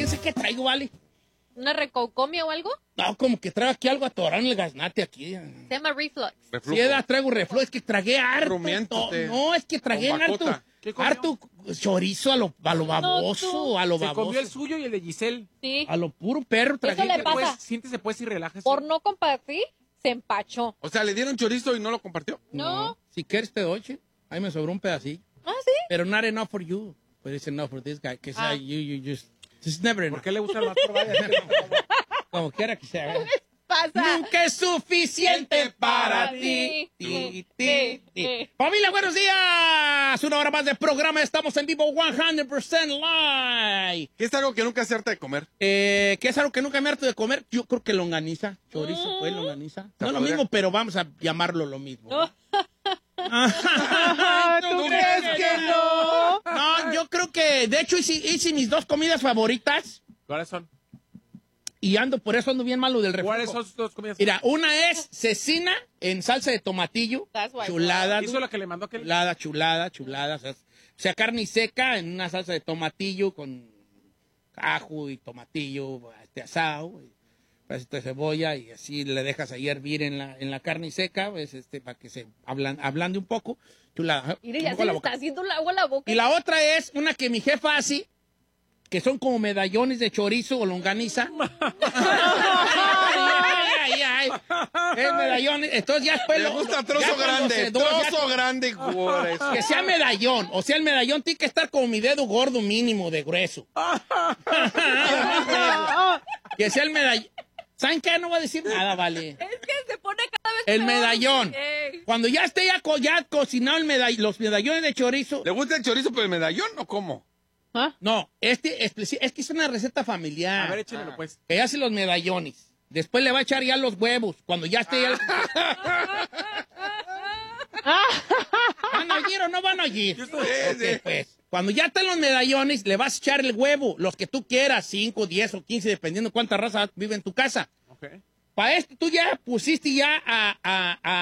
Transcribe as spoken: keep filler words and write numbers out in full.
quién sabe qué traigo, vale. ¿Una recocomia o algo? No, como que traigo aquí algo atorado en el gaznate aquí. Se llama reflux. Sí, edad, traigo reflux, es que tragué harto. Rumiante. to- No, es que tragué Con harto, bacota. ¿Qué comió? harto chorizo a lo, a lo baboso, tú. a lo Se comió el baboso. suyo y el de Giselle. Sí. A lo puro perro tragué. le pasa. Pues, siéntese pues y relájese. Por no compartir, se empachó. O sea, le dieron chorizo y no lo compartió. No. Si quieres te doy, che. Ahí me sobró un pedacillo. Ah, sí. Pero not enough for you. But it's enough for this guy. Que sea, Ah. you, you just... It's never enough. ¿Por qué le gusta el más probable? Como quiera que sea. Pasa. Nunca es suficiente para ti. Ti, ti, ti. Familia, buenos días. Una hora más de programa. Estamos en vivo cien por ciento live. ¿Qué es algo que nunca se harta de comer? Eh, ¿Qué es algo que nunca me harto de comer? Yo creo que longaniza. Chorizo, pues, longaniza. No es lo podría- mismo, pero vamos a llamarlo lo mismo. ¿no? ¿Tú crees que no? No, yo creo que, de hecho, hice, hice mis dos comidas favoritas ¿Cuáles son? y ando, por eso ando bien malo del refresco. ¿Cuáles son sus dos comidas? Mira, una es cecina en salsa de tomatillo, That's why- chulada, ¿Hizo la que le mandó aquel? chulada, chulada, chulada. O sea, o sea, carne seca en una salsa de tomatillo con ajo y tomatillo este, asado, y pedacito de cebolla y así le dejas ahí hervir en la, en la carne seca, pues, este, para que se hablan, ablande un poco. Chulada. Mire, ya Un se poco la le boca. está haciendo el agua a la boca. Y la otra es una que mi jefa hace, que son como medallones de chorizo o longaniza. ay, ay, ay. Es medallones. Entonces ya después Le lo- gusta lo- trozo ya cuando se grande, dora, ya- trozo grande. grueso. que sea medallón. O sea, el medallón tiene que estar como mi dedo gordo mínimo de grueso. que sea el medallón. ¿Saben qué? No voy a decir nada, vale. Es que se pone cada vez El peor. medallón. Ey. Cuando ya esté ya, co- ya cocinado el medall- los medallones de chorizo. ¿Le gusta el chorizo pero el medallón o cómo? ¿Ah? No, este especi- es que es una receta familiar. A ver, échenmelo pues. Que hace los medallones. Después le va a echar ya los huevos. Cuando ya esté ya... ¿Van a oír o no van a oír? Sí, Ok, sí. pues. Cuando ya están los medallones, le vas a echar el huevo. Los que tú quieras, cinco, diez o quince, dependiendo cuánta raza vive en tu casa. Ok. Para esto tú ya pusiste ya a, a, a